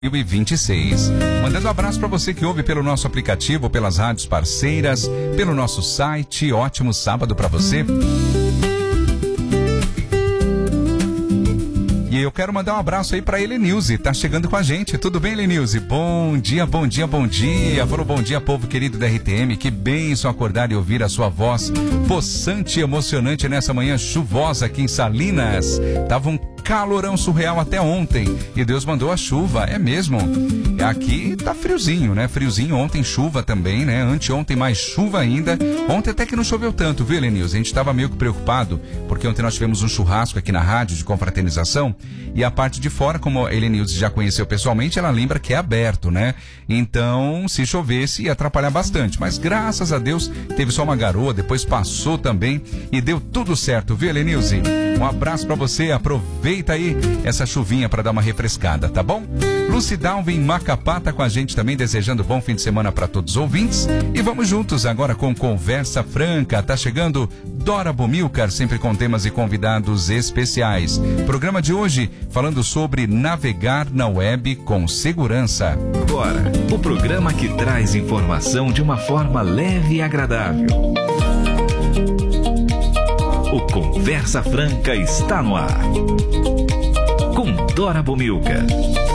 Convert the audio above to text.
2026. Mandando um abraço para você que ouve pelo nosso aplicativo, pelas rádios parceiras, pelo nosso site. Ótimo sábado para você. E eu quero mandar um abraço aí para Helenilze, tá chegando com a gente. Tudo bem, Helenilze? Bom dia, bom dia, bom dia. Falou bom dia, povo querido da RTM. Que bênção acordar e ouvir a sua voz possante e emocionante nessa manhã chuvosa aqui em Salinas. Tava um calorão surreal até ontem e Deus mandou a chuva, é mesmo. Aqui tá friozinho, né? Friozinho, ontem chuva também, né? Anteontem mais chuva ainda. Ontem até que não choveu tanto, viu, Helenilze? A gente tava meio que preocupado, porque ontem nós tivemos um churrasco aqui na rádio de confraternização e a parte de fora, como a Helenilze já conheceu pessoalmente, ela lembra que é aberto, né? Então, se chovesse ia atrapalhar bastante, mas graças a Deus teve só uma garoa, depois passou também e deu tudo certo, viu, Helenilze? Um abraço pra você, aproveita aí essa chuvinha pra dar uma refrescada, tá bom? Lucidalva em Macapá tá com a gente também, desejando bom fim de semana para todos os ouvintes. E vamos juntos agora com Conversa Franca. Tá chegando Dora Bumilcar, sempre com temas e convidados especiais. Programa de hoje falando sobre navegar na web com segurança. Agora, o programa que traz informação de uma forma leve e agradável. O Conversa Franca está no ar. Com Dora Bumilcar.